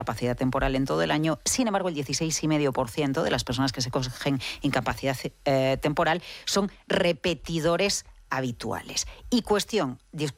incapacidad temporal en todo el año. Sin embargo, el 16,5% de las personas que se cogen incapacidad temporal son repetidores habituales. Y cuestión,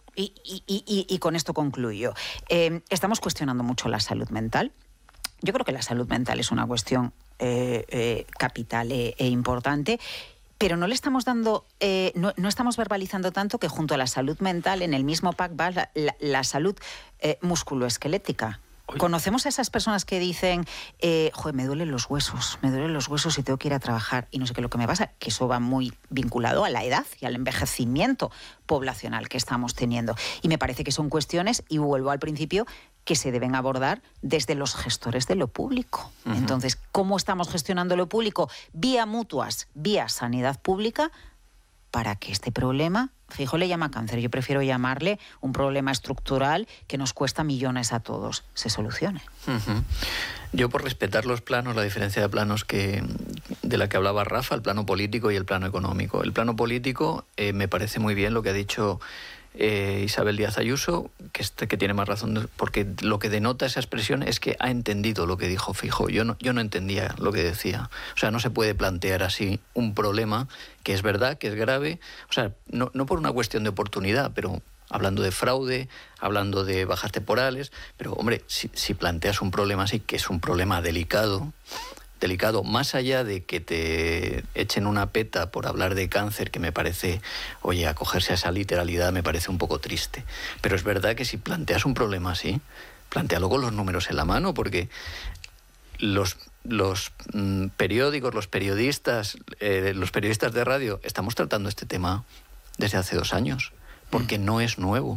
y con esto concluyo, estamos cuestionando mucho la salud mental. Yo creo que la salud mental es una cuestión capital e importante, pero no le estamos dando, no estamos verbalizando tanto que junto a la salud mental en el mismo pack va la salud musculoesquelética. Conocemos a esas personas que dicen, joder, me duelen los huesos y tengo que ir a trabajar y no sé qué es lo que me pasa, que eso va muy vinculado a la edad y al envejecimiento poblacional que estamos teniendo. Y me parece que son cuestiones, y vuelvo al principio, que se deben abordar desde los gestores de lo público. Uh-huh. Entonces, ¿cómo estamos gestionando lo público? Vía mutuas, vía sanidad pública, para que este problema, Feijóo le llama cáncer, yo prefiero llamarle un problema estructural que nos cuesta millones a todos, se solucione. Uh-huh. Yo, por respetar los planos, la diferencia de planos de la que hablaba Rafa, el plano político y el plano económico. El plano político me parece muy bien lo que ha dicho Isabel Díaz Ayuso, que tiene más razón, porque lo que denota esa expresión es que ha entendido lo que dijo Feijóo. Yo no entendía lo que decía. O sea, no se puede plantear así un problema que es verdad, que es grave, o sea, no por una cuestión de oportunidad, pero hablando de fraude, hablando de bajas temporales, pero hombre, si planteas un problema así, que es un problema delicado, más allá de que te echen una peta por hablar de cáncer, que me parece, oye, acogerse a esa literalidad me parece un poco triste. Pero es verdad que si planteas un problema así, plantéalo con los números en la mano, porque los periódicos, los periodistas de radio, estamos tratando este tema desde hace 2 años, porque no es nuevo.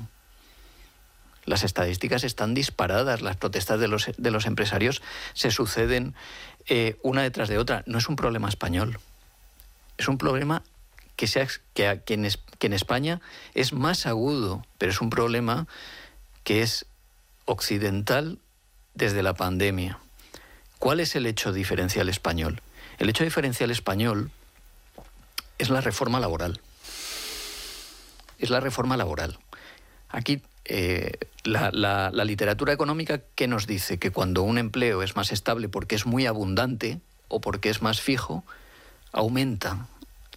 Las estadísticas están disparadas, las protestas de los empresarios se suceden una detrás de otra. No es un problema español, es un problema que en España es más agudo, pero es un problema que es occidental desde la pandemia. ¿Cuál es el hecho diferencial español? El hecho diferencial español es la reforma laboral. Es la reforma laboral. Aquí la literatura económica, ¿qué nos dice? Que cuando un empleo es más estable porque es muy abundante o porque es más fijo, aumentan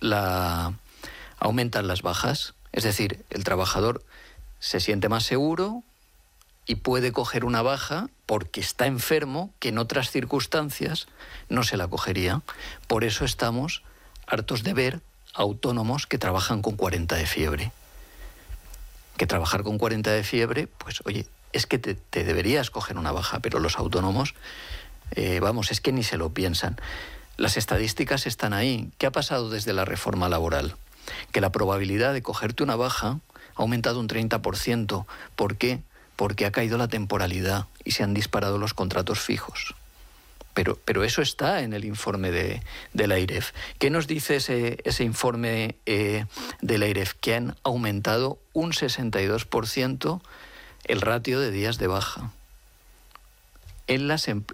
las bajas. Es decir, el trabajador se siente más seguro y puede coger una baja porque está enfermo, que en otras circunstancias no se la cogería. Por eso estamos hartos de ver autónomos que trabajan con 40 de fiebre. Que trabajar con 40 de fiebre, pues oye, es que te deberías coger una baja, pero los autónomos, es que ni se lo piensan. Las estadísticas están ahí. ¿Qué ha pasado desde la reforma laboral? Que la probabilidad de cogerte una baja ha aumentado un 30%. ¿Por qué? Porque ha caído la temporalidad y se han disparado los contratos fijos. Pero eso está en el informe de la AIREF. ¿Qué nos dice ese informe de la AIREF? Que han aumentado un 62% el ratio de días de baja. Y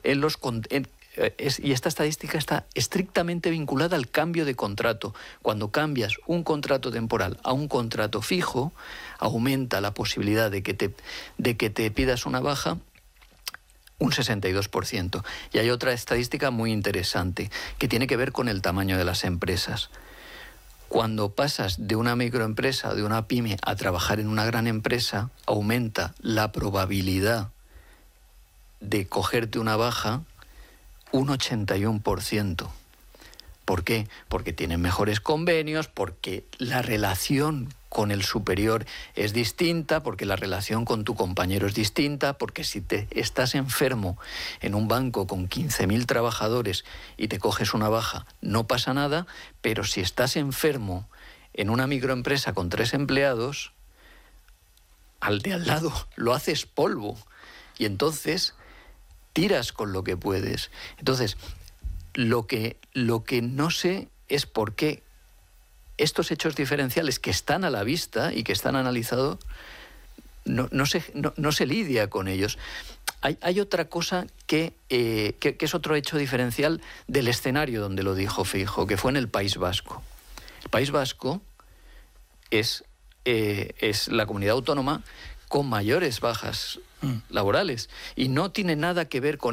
esta estadística está estrictamente vinculada al cambio de contrato. Cuando cambias un contrato temporal a un contrato fijo, aumenta la posibilidad de que te pidas una baja un 62%. Y hay otra estadística muy interesante que tiene que ver con el tamaño de las empresas. Cuando pasas de una microempresa, de una pyme, a trabajar en una gran empresa, aumenta la probabilidad de cogerte una baja un 81%. ¿Por qué? Porque tienen mejores convenios, porque la relación con el superior es distinta, porque la relación con tu compañero es distinta, porque si te estás enfermo en un banco con 15.000 trabajadores y te coges una baja, no pasa nada, pero si estás enfermo en una microempresa con 3 empleados, al de al lado lo haces polvo y entonces tiras con lo que puedes. Entonces, lo que no sé es por qué estos hechos diferenciales que están a la vista y que están analizados, no se lidia con ellos. Hay otra cosa que es otro hecho diferencial del escenario donde lo dijo Feijóo, que fue en el País Vasco. El País Vasco es la comunidad autónoma con mayores bajas laborales y no tiene nada que ver con